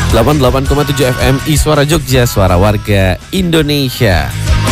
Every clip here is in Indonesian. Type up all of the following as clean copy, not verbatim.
88,7 FM Suara Jogja, suara warga Indonesia.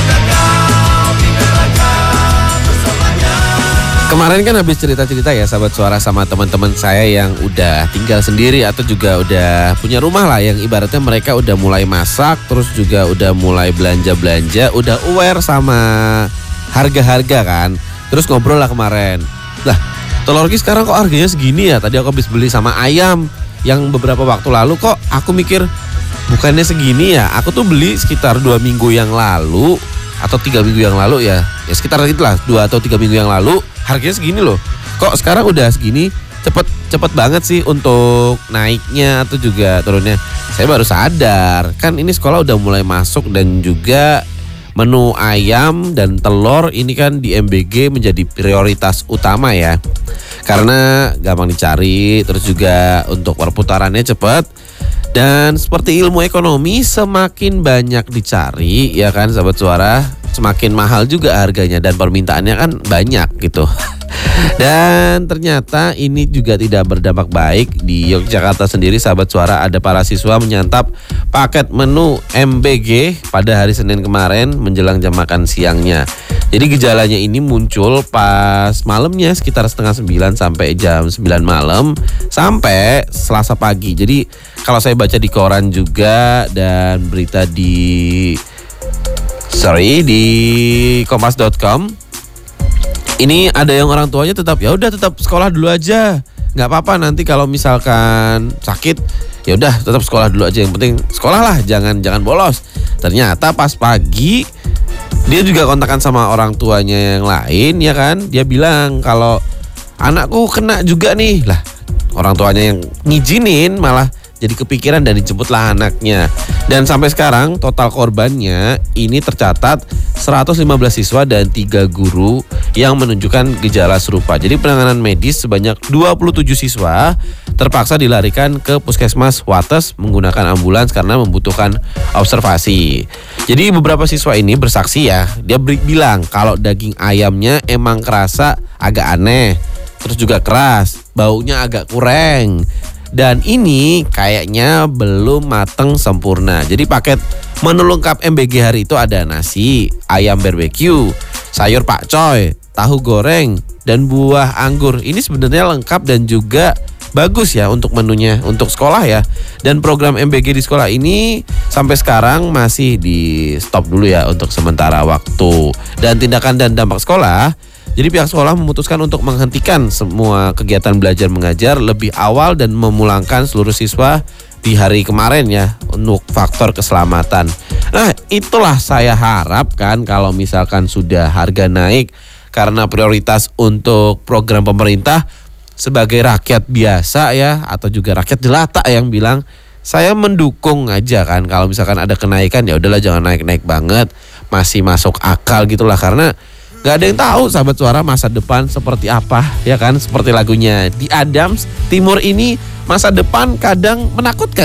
Kemarin kan habis cerita-cerita ya sahabat suara sama teman-teman saya yang udah tinggal sendiri atau juga udah punya rumah lah, yang ibaratnya mereka udah mulai masak, terus juga udah mulai belanja-belanja, udah aware sama harga-harga kan. Terus ngobrol lah kemarin. Lah, telur ki sekarang kok harganya segini ya? Tadi aku habis beli sama ayam yang beberapa waktu lalu, kok aku mikir bukannya segini ya. Aku tuh beli sekitar 2 minggu yang lalu atau 3 minggu yang lalu ya sekitar itulah 2 atau 3 minggu yang lalu harganya segini loh. Kok sekarang udah segini? Cepet banget sih untuk naiknya atau juga turunnya. Saya baru sadar kan ini sekolah udah mulai masuk, dan juga menu ayam dan telur ini kan di MBG menjadi prioritas utama ya. Karena gampang dicari, terus juga untuk perputarannya cepat. Dan seperti ilmu ekonomi, semakin banyak dicari ya kan sahabat suara, semakin mahal juga harganya dan permintaannya kan banyak gitu. Dan ternyata ini juga tidak berdampak baik. Di Yogyakarta sendiri sahabat suara, ada para siswa menyantap paket menu MBG pada hari Senin kemarin menjelang jam makan siangnya. Jadi gejalanya ini muncul pas malamnya sekitar setengah 9 sampai jam 9 malam sampai Selasa pagi. Jadi kalau saya baca di koran juga dan berita di kompas.com, ini ada yang orang tuanya tetap sekolah dulu aja, nggak apa-apa, nanti kalau misalkan sakit ya udah tetap sekolah dulu aja, yang penting sekolah lah, jangan bolos. Ternyata pas pagi dia juga kontakkan sama orang tuanya yang lain ya kan, dia bilang kalau anakku kena juga nih. Lah, orang tuanya yang ngizinin malah jadi kepikiran dan dijemputlah anaknya. Dan sampai sekarang total korbannya ini tercatat 115 siswa dan 3 guru yang menunjukkan gejala serupa. Jadi penanganan medis sebanyak 27 siswa terpaksa dilarikan ke Puskesmas Wates menggunakan ambulans karena membutuhkan observasi. Jadi beberapa siswa ini bersaksi ya, dia bilang kalau daging ayamnya emang kerasa agak aneh, terus juga keras, baunya agak kurang. Dan ini kayaknya belum mateng sempurna. Jadi paket menu lengkap MBG hari itu ada nasi, ayam barbeque, sayur pakcoy, tahu goreng, dan buah anggur. Ini sebenarnya lengkap dan juga bagus ya untuk menunya, untuk sekolah ya. Dan program MBG di sekolah ini sampai sekarang masih di stop dulu ya untuk sementara waktu. Dan tindakan dan dampak sekolah, jadi pihak sekolah memutuskan untuk menghentikan semua kegiatan belajar mengajar lebih awal dan memulangkan seluruh siswa di hari kemarin ya untuk faktor keselamatan. Nah, itulah saya harapkan kalau misalkan sudah harga naik karena prioritas untuk program pemerintah, sebagai rakyat biasa ya atau juga rakyat jelata yang bilang, saya mendukung aja kan kalau misalkan ada kenaikan, ya udahlah jangan naik-naik banget, masih masuk akal gitulah, karena gak ada yang tahu sahabat suara masa depan seperti apa ya kan, seperti lagunya The Adams, timur ini masa depan kadang menakutkan.